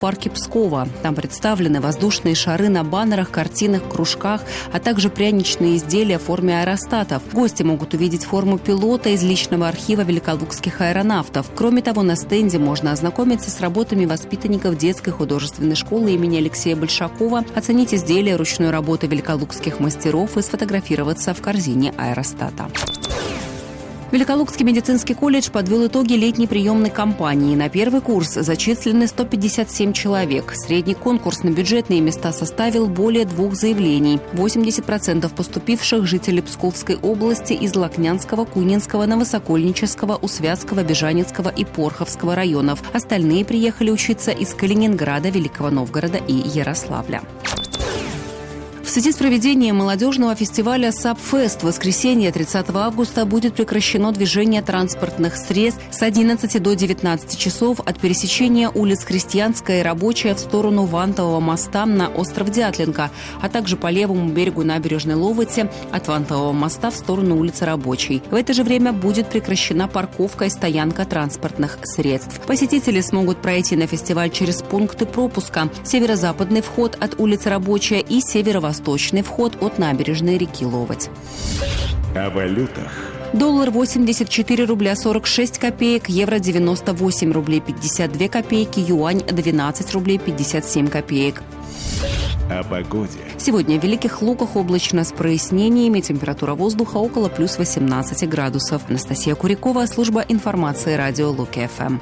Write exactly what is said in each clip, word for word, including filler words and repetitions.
парке Пскова. Там представлены воздушные шары на баннерах, картинах, кружках, а также пряничные изделия в форме аэростатов. Гости могут увидеть форму пилота из личного архива великолукских аэронавтов. Кроме того, на стенде можно ознакомиться с работами воспитанников детской художественной школы имени Алексея Большакова, оценить изделия ручной работы великолукских мастеров и сфотографироваться в корзине аэростата. Великолукский медицинский колледж подвел итоги летней приемной кампании. На первый курс зачислены сто пятьдесят семь человек. Средний конкурс на бюджетные места составил более двух заявлений. восемьдесят процентов поступивших жители Псковской области из Лакнянского, Кунинского, Новосокольнического, Усвятского, Бежанецкого и Порховского районов. Остальные приехали учиться из Калининграда, Великого Новгорода и Ярославля. В связи с проведением молодежного фестиваля «Сабфест» в воскресенье тридцатого августа будет прекращено движение транспортных средств с одиннадцати до девятнадцати часов от пересечения улиц Крестьянская и Рабочая в сторону Вантового моста на остров Дятленко, а также по левому берегу набережной Ловоти от Вантового моста в сторону улицы Рабочей. В это же время будет прекращена парковка и стоянка транспортных средств. Посетители смогут пройти на фестиваль через пункты пропуска: северо-западный вход от улицы Рабочая и северо-восточный Восточный вход от набережной реки Ловоть. О валютах. Доллар восемьдесят четыре рубля сорок шесть копеек, евро девяносто восемь рублей пятьдесят две копейки, юань двенадцать рублей пятьдесят семь копеек. О погоде. Сегодня в Великих Луках облачно с прояснениями, температура воздуха около плюс восемнадцати градусов. Анастасия Курякова, служба информации радио Луки-ФМ.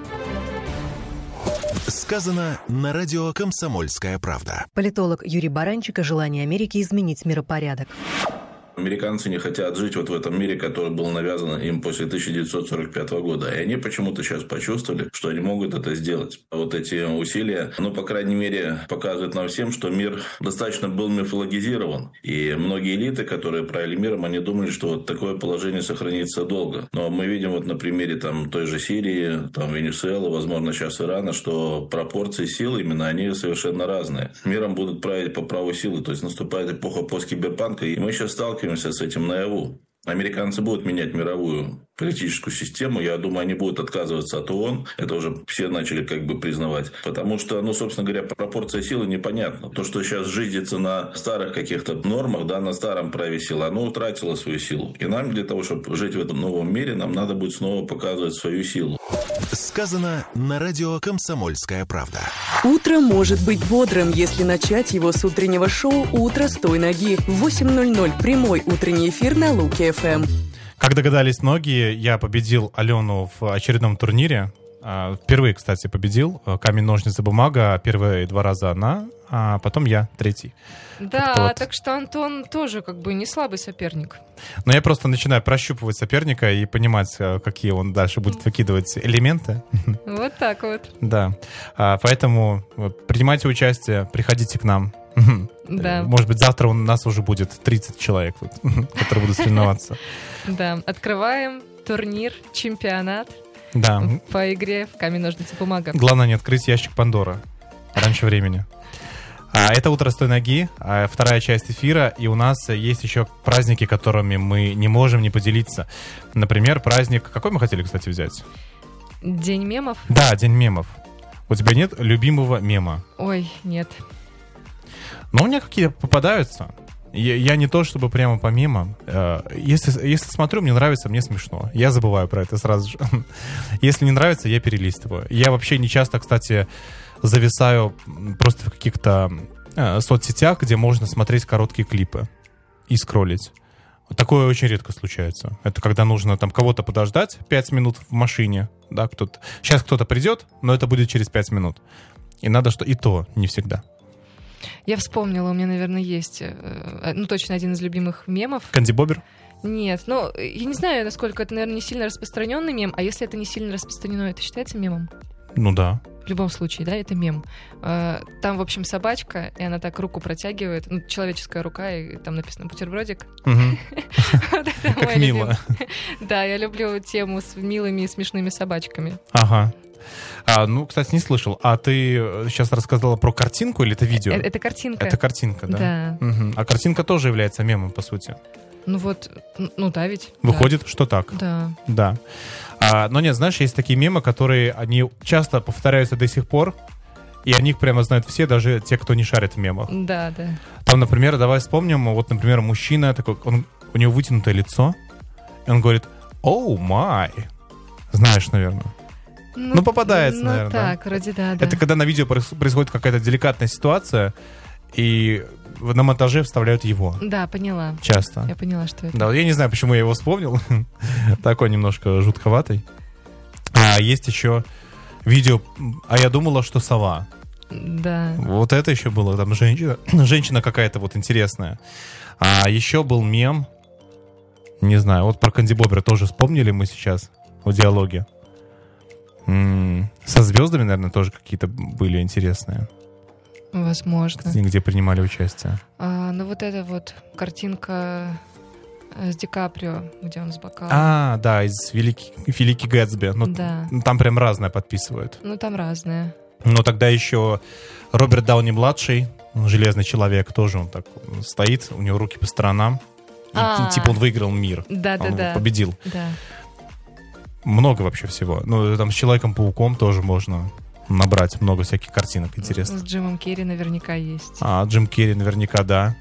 Сказано на радио «Комсомольская правда». Политолог Юрий Баранчик о желании Америки изменить миропорядок. Американцы не хотят жить вот в этом мире, который был навязан им после тысяча девятьсот сорок пятого года. И они почему-то сейчас почувствовали, что они могут это сделать. Вот эти усилия, ну, по крайней мере, показывают нам всем, что мир достаточно был мифологизирован. И многие элиты, которые правили миром, они думали, что вот такое положение сохранится долго. Но мы видим вот на примере там, той же Сирии, там, Венесуэлы, возможно, сейчас Ирана, что пропорции сил именно они совершенно разные. Миром будут править по праву силы. То есть наступает эпоха посткиберпанка, и мы сейчас сталкиваемся с этим наяву. Американцы будут менять мировую политическую систему. Я думаю, они будут отказываться от ООН. Это уже все начали как бы признавать. Потому что, ну, собственно говоря, пропорция силы непонятна. То, что сейчас жизнится на старых каких-то нормах, да, на старом праве силы, оно утратило свою силу. И нам для того, чтобы жить в этом новом мире, нам надо будет снова показывать свою силу. Сказано на радио «Комсомольская правда». Утро может быть бодрым, если начать его с утреннего шоу «Утро с той ноги». В восемь ноль ноль прямой утренний эфир на Луки-ФМ. Как догадались многие, я победил Алену в очередном турнире. Впервые, кстати, победил. Камень, ножницы, бумага. Первые два раза она, а потом я, третий. Да, вот. Так что Антон тоже как бы не слабый соперник. Но я просто начинаю прощупывать соперника и понимать, какие он дальше будет выкидывать элементы. Вот так вот. Да. Поэтому принимайте участие, приходите к нам. Да. Может быть, завтра у нас уже будет тридцать человек, которые будут соревноваться. Да, открываем турнир, чемпионат. Да. По игре в камень, ножницы, бумага. Главное не открыть ящик Пандоры раньше времени. А это «Утро с той ноги», а вторая часть эфира, и у нас есть еще праздники, которыми мы не можем не поделиться. Например, праздник... Какой мы хотели, кстати, взять? День мемов? Да, День мемов. У тебя нет любимого мема? Ой, нет. Но у меня какие попадаются. Я, я не то, чтобы прямо по мемам. Если, если смотрю, мне нравится, мне смешно. Я забываю про это сразу же. Если не нравится, я перелистываю. Я вообще не часто, кстати, зависаю просто в каких-то соцсетях, где можно смотреть короткие клипы и скроллить. Такое очень редко случается. Это когда нужно там кого-то подождать пять минут в машине. Да, кто-то... Сейчас кто-то придет, но это будет через пять минут. И надо что... И то не всегда. Я вспомнила, у меня, наверное, есть, ну, точно один из любимых мемов. Канди Бобер? Нет, ну, я не знаю, насколько это, наверное, не сильно распространенный мем, а если это не сильно распространено, это считается мемом? Ну да. В любом случае, да, это мем. Там, в общем, собачка, и она так руку протягивает, ну, человеческая рука, и там написано «бутербродик». Как мило. Да, я люблю тему с милыми и смешными собачками. Ага. А, ну, кстати, не слышал. А ты сейчас рассказала про картинку или это видео? Это, это картинка. Это картинка, да? Да. Угу. А картинка тоже является мемом, по сути. Ну вот, ну да ведь. Выходит, да. что так. Да. Да. А, но нет, знаешь, есть такие мемы, которые, они часто повторяются до сих пор, И о них прямо знают все, даже те, кто не шарит в мемах. Да, да. Там, например, давай вспомним, вот, например, мужчина, такой, он, у него вытянутое лицо, и он говорит «Оу, май». Знаешь, наверное. Ну, ну попадается, ну, наверное. так, да? вроде да, да. Это когда на видео происходит какая-то деликатная ситуация, и на монтаже вставляют его. Да, поняла. Часто. Я поняла, что это. Да, я не знаю, почему я его вспомнил. Такой немножко жутковатый. А есть еще видео «А я думала, что сова». Да. Вот это еще было. Там женщина, женщина какая-то вот интересная. А еще был мем. Не знаю, вот про Канди Бобера тоже вспомнили мы сейчас в диалоге. М-м, со звездами, наверное, тоже какие-то были интересные. Возможно. Где принимали участие. А, ну вот эта вот картинка с Ди Каприо, где он с бокалом. А, да, из «Великий, Великий Гэтсби». Ну, да. Там прям разное подписывают. Ну, там разное. Но тогда еще Роберт Дауни-младший, Железный человек, тоже он так стоит, у него руки по сторонам. И, типа он выиграл мир. Да, да, он да. победил. Да. Много вообще всего. Ну, там с Человеком-пауком тоже можно набрать много всяких картинок интересных. С Джимом Керри наверняка есть. А, Джим Керри наверняка, да.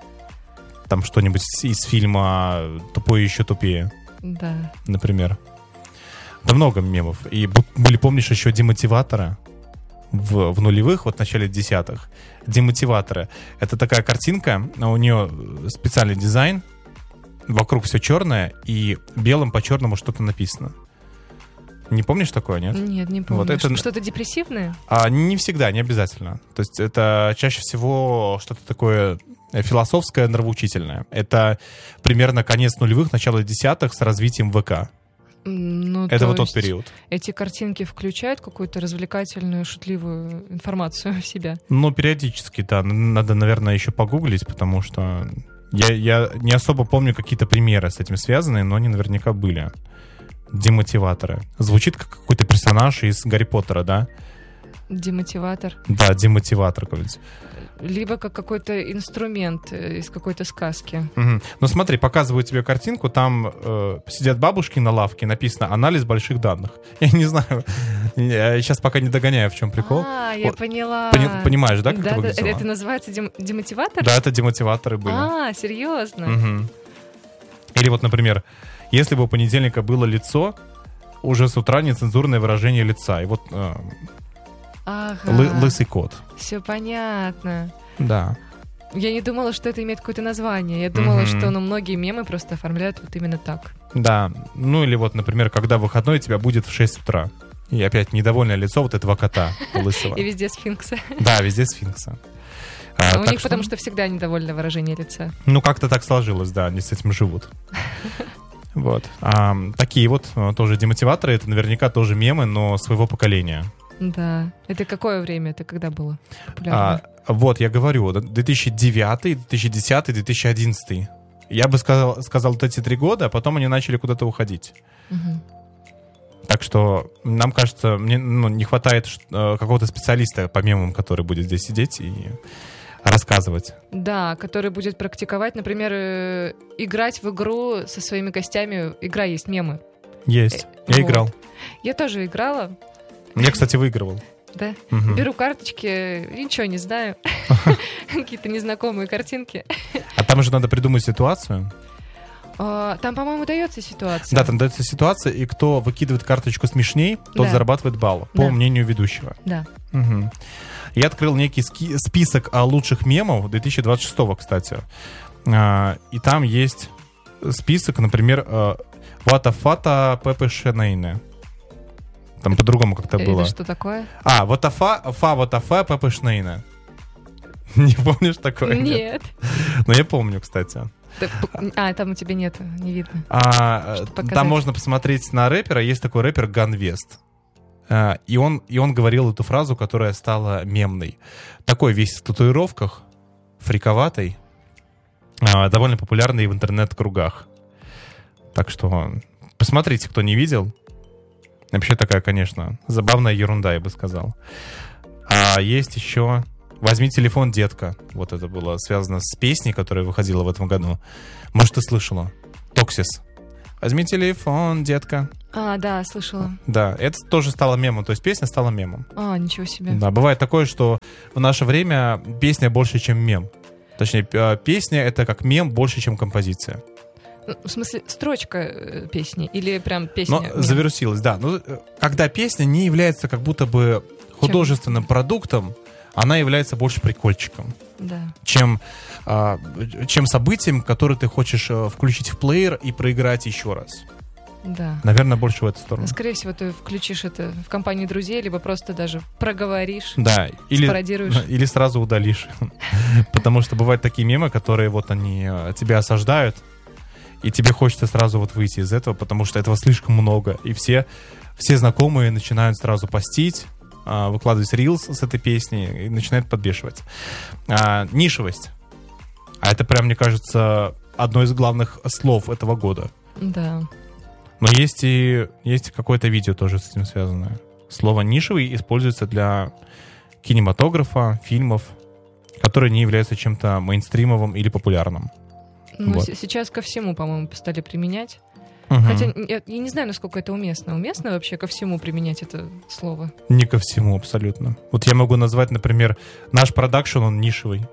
Там что-нибудь из фильма «Тупой и еще тупее». Да. Например. Да много мемов. И были, помнишь, еще демотиваторы в, в нулевых, вот в начале десятых. Демотиваторы. Это такая картинка, у нее специальный дизайн, вокруг все черное, и белым по черному что-то написано. Не помнишь такое, нет? Нет, не помню. Вот это... Что-то депрессивное? А, не всегда, не обязательно. То есть это чаще всего что-то такое философское, нравоучительное. Это примерно конец нулевых, начало десятых с развитием ВК. Ну, это то вот тот есть период. Эти картинки включают какую-то развлекательную, шутливую информацию в себя? Ну, периодически, да. Надо, наверное, еще погуглить, потому что я, я не особо помню какие-то примеры с этим связанные, но они наверняка были. Демотиваторы. Звучит как какой-то персонаж из Гарри Поттера, да? Демотиватор. Да, демотиватор какой-нибудь. Либо как какой-то инструмент из какой-то сказки. Угу. Ну смотри, показываю тебе картинку, там э, сидят бабушки на лавке, написано «Анализ больших данных». Я не знаю, я сейчас пока не догоняю, в чем прикол. А, я вот. поняла. Пони- понимаешь, да, как да, это выглядело? Это называется дем- демотиватор? Да, это демотиваторы были. А, серьезно? Угу. Или вот, например, если бы у понедельника было лицо, уже с утра нецензурное выражение лица. И вот... Э, Ага. Лы- лысый кот. Все понятно. Да. Я не думала, что это имеет какое-то название. Я думала, Mm-hmm. что ну, многие мемы просто оформляют вот именно так. Да. Ну или вот, например, когда выходной тебя будет в шесть утра. И опять недовольное лицо вот этого кота лысого. И везде сфинксы. Да, везде сфинксы. А, у них что... потому что всегда недовольное выражение лица. Ну как-то так сложилось, да, они с этим живут. Вот. А, такие вот тоже демотиваторы, это наверняка тоже мемы, но своего поколения. Да. Это какое время? Это когда было популярно? А, вот, я говорю, две тысячи девятый, две тысячи десятый, две тысячи одиннадцатый. Я бы сказал, сказал вот эти три года, а потом они начали куда-то уходить. Угу. Так что, нам кажется, мне ну, не хватает э, какого-то специалиста по мемам, который будет здесь сидеть и рассказывать. Да, который будет практиковать, например, э, играть в игру со своими гостями. Игра есть, мемы. Есть. Я вот. играл. Я тоже играла. Я, кстати, выигрывал. Да? Угу. Беру карточки, ничего не знаю. Какие-то незнакомые картинки. А там же надо придумать ситуацию. А, там, по-моему, дается ситуация. Да, там дается ситуация, и кто выкидывает карточку смешней, тот да. зарабатывает балл, по да. мнению ведущего. Да. Угу. Я открыл некий ски- список лучших мемов две тысячи двадцать шестого, кстати. А, и там есть список, например, «Ватафата Пепе Шенейне». Там по-другому как-то это было. Это что такое? А, «Ватафа, фа, ватафа Пепе Шенейне». Не помнишь такое? Нет. Но я помню, кстати. А, там у тебя нет, не видно. А, там можно посмотреть на рэпера. Есть такой рэпер Ганвест. А, и, он, и он говорил эту фразу, которая стала мемной. Такой весь в татуировках, фриковатый, а, довольно популярный в интернет-кругах. Так что посмотрите, кто не видел. Вообще такая, конечно, забавная ерунда, я бы сказал. А есть еще «Возьми телефон, детка». Вот это было связано с песней, которая выходила в этом году. Может, ты слышала? «Токсис». Возьми телефон, детка. А, да, слышала. Да, это тоже стало мемом, то есть песня стала мемом. А, ничего себе. Да, бывает такое, что в наше время песня больше, чем мем. Точнее, песня — это как мем больше, чем композиция. В смысле, строчка песни или прям песня? Но мем? Завирусилась, да. Но когда песня не является как будто бы художественным чем? продуктом, она является больше прикольчиком. Да. Чем, а, чем событием, которое ты хочешь включить в плеер и проиграть еще раз. Да. Наверное, больше в эту сторону. Скорее всего, ты включишь это в компании друзей, либо просто даже проговоришь, да, или, спародируешь. Или сразу удалишь. Потому что бывают такие мемы, которые вот они тебя осаждают, и тебе хочется сразу вот выйти из этого, потому что этого слишком много. И все, все знакомые начинают сразу постить, выкладывать рилс с этой песней и начинают подбешивать. А, нишевость. А это прям, мне кажется, одно из главных слов этого года. Да. Но есть и есть какое-то видео тоже с этим связанное. Слово «нишевый» используется для кинематографа, фильмов, которые не являются чем-то мейнстримовым или популярным. Ну, вот. с- сейчас ко всему, по-моему, стали применять. Угу. Хотя я, я не знаю, насколько это уместно. Уместно вообще ко всему применять это слово? Не ко всему абсолютно. Вот я могу назвать, например, наш продакшн, он нишевый.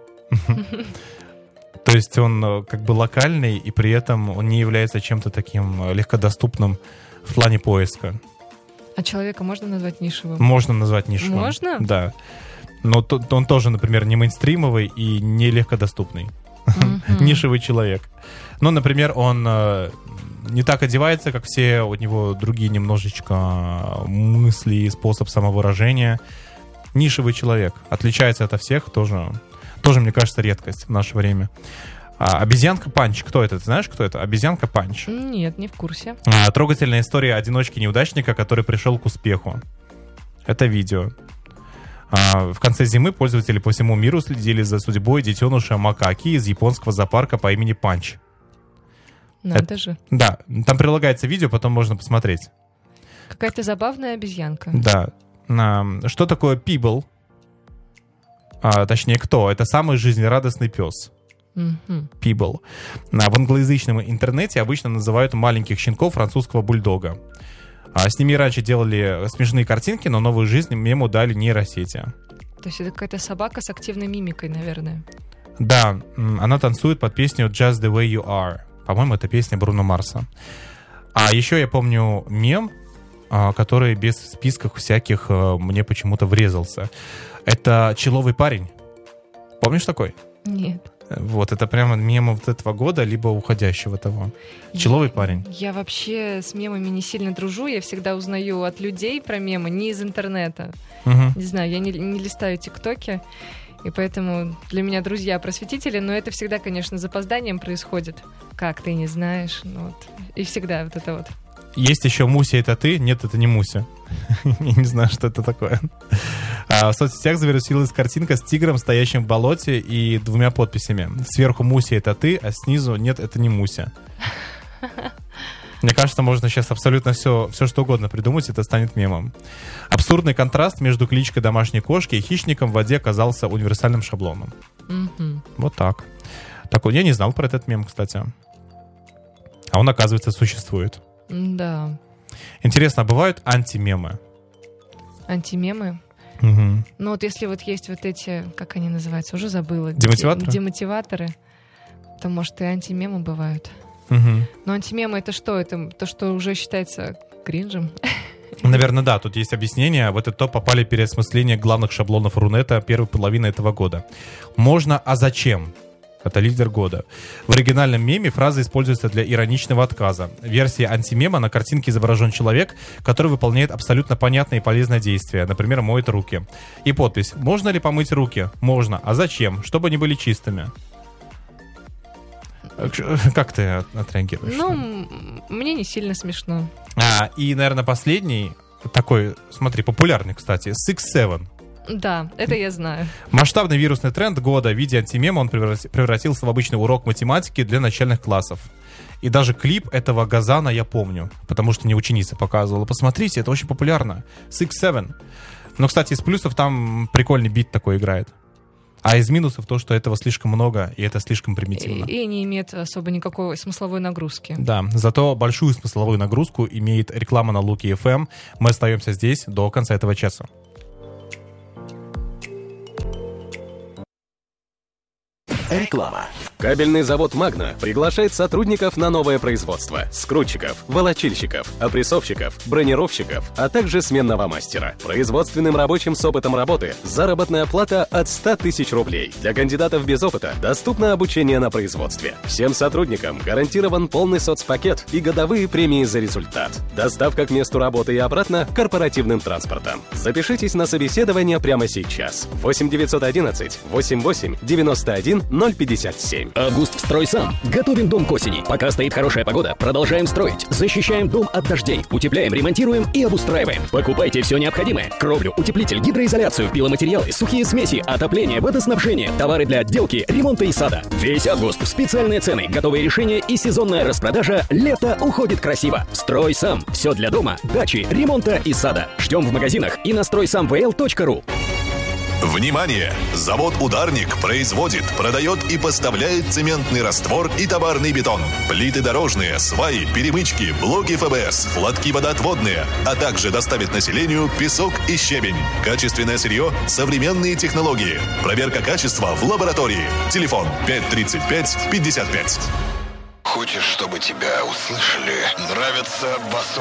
То есть он как бы локальный, и при этом он не является чем-то таким легкодоступным в плане поиска. А человека можно назвать нишевым? Можно назвать нишевым. Можно? Да. Но то- он тоже, например, не мейнстримовый и не легкодоступный. Мгм. Нишевый человек. Ну, например, он э, не так одевается, как все, у него другие немножечко мысли и способ самовыражения. Нишевый человек. Отличается от всех, тоже, тоже, мне кажется, редкость в наше время. А, обезьянка Панч. Кто это? Ты знаешь, кто это? Обезьянка Панч. Нет, не в курсе. А, трогательная история одиночки-неудачника, который пришел к успеху. Это видео. А, в конце зимы пользователи по всему миру следили за судьбой детеныша макаки из японского зоопарка по имени Панч. Надо Это- же. Да, там прилагается видео, потом можно посмотреть. Какая-то забавная обезьянка. Да. А, что такое пибл? А, точнее, кто? Это самый жизнерадостный пес. Мгм. Пибл. А, в англоязычном интернете обычно называют маленьких щенков французского бульдога. А, с ними раньше делали смешные картинки, но новую жизнь мему дали нейросети. То есть это какая-то собака с активной мимикой, наверное. Да, м, она танцует под песню «Just the way you are». По-моему, это песня Бруно Марса. А еще я помню мем, а, который без списков всяких а, мне почему-то врезался. Это «Человый парень». Помнишь такой? Нет. Вот, это прямо мем вот этого года, либо уходящего того. «Человый парень». Я вообще с мемами не сильно дружу. Я всегда узнаю от людей про мемы, не из интернета. Мгм. Не знаю, я не, не листаю тиктоки, и поэтому для меня друзья просветители, но это всегда, конечно, с запозданием происходит. Как ты не знаешь, ну вот. И всегда вот это вот. Есть еще «Муся, это ты?» Нет, это не Муся. Я не знаю, что это такое. А, в соцсетях завирусилась картинка с тигром, стоящим в болоте, и двумя подписями. Сверху «Муся, это ты», а снизу «Нет, это не Муся». Мне кажется, можно сейчас абсолютно все, все что угодно придумать, это станет мемом. Абсурдный контраст между кличкой домашней кошки и хищником в воде оказался универсальным шаблоном. Мгм. Вот так. Так вот, я не знал про этот мем, кстати. А он, оказывается, существует. Да. Интересно, а бывают антимемы? Антимемы. Угу. Ну вот если вот есть вот эти, как они называются, уже забыла. Демотиваторы? Демотиваторы. То, может, и антимемы бывают. Угу. Но антимемы — это что? Это то, что уже считается кринжем? Наверное, да, тут есть объяснение. В этот топ попали переосмысления главных шаблонов Рунета первой половины этого года. Можно, а зачем? Это лидер года. В оригинальном меме фраза используется для ироничного отказа. В версии антимема на картинке изображен человек, который выполняет абсолютно понятное и полезное действие. Например, моет руки. И подпись: «Можно ли помыть руки?» Можно. А зачем? Чтобы они были чистыми. Как ты отреагируешь? Ну, м- мне не сильно смешно. А, и, наверное, последний, такой, смотри, популярный, кстати, Six Seven. Да, это я знаю. Масштабный вирусный тренд года в виде антимема он преврати- превратился в обычный урок математики для начальных классов. И даже клип этого Газана я помню, потому что мне ученица показывала. Посмотрите, это очень популярно. Six Seven. Но, кстати, из плюсов там прикольный бит такой играет. А из минусов то, что этого слишком много, и это слишком примитивно. И, и не имеет особо никакой смысловой нагрузки. Да, зато большую смысловую нагрузку имеет реклама на Луки эф эм. Мы остаемся здесь до конца этого часа. Реклама. Кабельный завод «Магна» приглашает сотрудников на новое производство. Скрутчиков, волочильщиков, опрессовщиков, бронировщиков, а также сменного мастера. Производственным рабочим с опытом работы заработная плата от ста тысяч рублей. Для кандидатов без опыта доступно обучение на производстве. Всем сотрудникам гарантирован полный соцпакет и годовые премии за результат. Доставка к месту работы и обратно корпоративным транспортом. Запишитесь на собеседование прямо сейчас. восемь девятьсот одиннадцать восемьдесят восемь девяносто один ноль пятьдесят семь. Август в «Стройсам». Готовим дом к осени. Пока стоит хорошая погода, продолжаем строить. Защищаем дом от дождей. Утепляем, ремонтируем и обустраиваем. Покупайте все необходимое. Кровлю, утеплитель, гидроизоляцию, пиломатериалы, сухие смеси, отопление, водоснабжение, товары для отделки, ремонта и сада. Весь август. Специальные цены, готовые решения и сезонная распродажа. Лето уходит красиво. «Стройсам». Все для дома, дачи, ремонта и сада. Ждем в магазинах и на стройсам вэ эл точка ру. Внимание! Завод «Ударник» производит, продает и поставляет цементный раствор и товарный бетон, плиты дорожные, сваи, перемычки, блоки эф бэ эс, лотки водоотводные, а также доставит населению песок и щебень. Качественное сырье, современные технологии. Проверка качества в лаборатории. Телефон пять тридцать пять пятьдесят пять. Хочешь, чтобы тебя услышали? Нравятся басов?